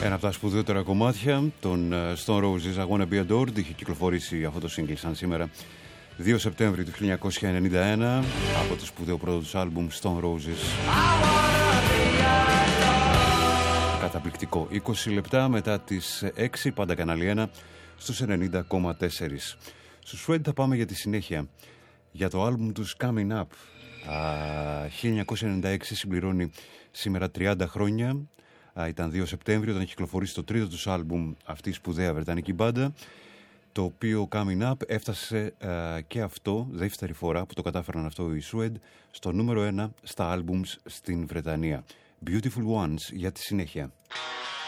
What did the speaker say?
Ένα από τα σπουδαιότερα κομμάτια των Stone Roses, I Wanna Be Adored, είχε κυκλοφορήσει αυτό το single σαν σήμερα 2 Σεπτέμβρη του 1991 από το σπουδαίο πρώτο τους άλμπουμ Stone Roses. Καταπληκτικό. 20 λεπτά μετά τις 6, πάντα κανάλι 1 στους 90,4. Στους Fred θα πάμε για τη συνέχεια, για το άλμπουμ τους Coming Up. 1996 συμπληρώνει σήμερα 30 χρόνια. Ήταν 2 Σεπτέμβριο όταν έχει κυκλοφορήσει το τρίτο τους άλμπουμ αυτή η σπουδαία βρετανική μπάντα, το οποίο Coming Up έφτασε και αυτό δεύτερη φορά που το κατάφεραν αυτό οι Suede στο νούμερο 1 στα άλμπουμς στην Βρετανία. Beautiful Ones για τη συνέχεια.